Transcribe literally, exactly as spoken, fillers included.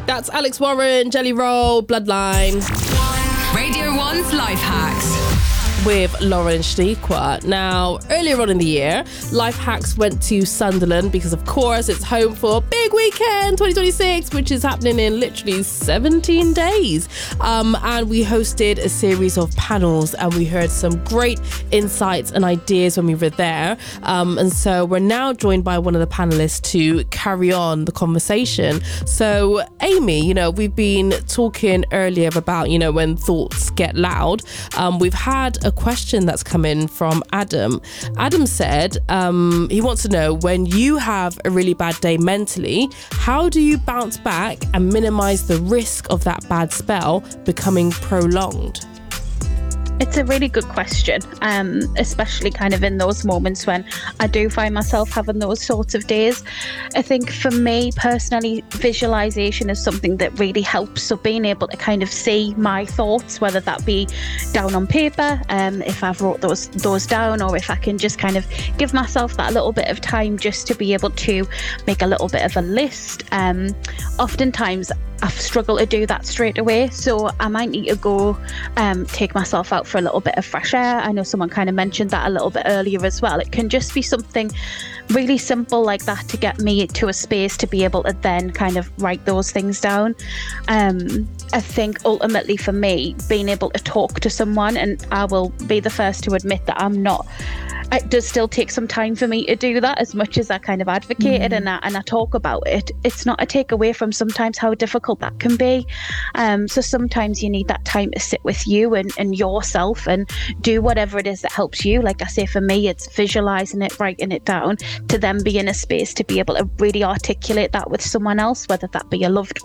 That's Alex Warren, Jelly Roll, Bloodline. Radio one's Life Hacks. With Lauren Shaniqua. Now, earlier on in the year, Life Hacks went to Sunderland because, of course, it's home for Big Weekend twenty twenty-six, which is happening in literally seventeen days. Um, and we hosted a series of panels and we heard some great insights and ideas when we were there. Um, and so we're now joined by one of the panelists to carry on the conversation. So, Amy, you know, we've been talking earlier about, you know, when thoughts get loud. Um, we've had a question that's come in from Adam. Adam said um, he wants to know, when you have a really bad day mentally, how do you bounce back and minimize the risk of that bad spell becoming prolonged? It's a really good question, um, especially kind of in those moments when I do find myself having those sorts of days. I think for me personally, visualization is something that really helps. So being able to kind of see my thoughts, whether that be down on paper, um, if I've wrote those those down, or if I can just kind of give myself that little bit of time just to be able to make a little bit of a list. Um, oftentimes I've struggled to do that straight away, so I might need to go um, take myself out for a little bit of fresh air. I know someone kind of mentioned that a little bit earlier as well. It can just be something really simple like that to get me to a space to be able to then kind of write those things down. Um, I think ultimately for me, being able to talk to someone, and I will be the first to admit that I'm not it does still take some time for me to do that, as much as I kind of advocated mm. and, I, and I talk about it. It's not a takeaway from sometimes how difficult that can be. Um, so sometimes you need that time to sit with you and, and yourself and do whatever it is that helps you. Like I say, for me, it's visualizing it, writing it down, to then be in a space to be able to really articulate that with someone else, whether that be a loved one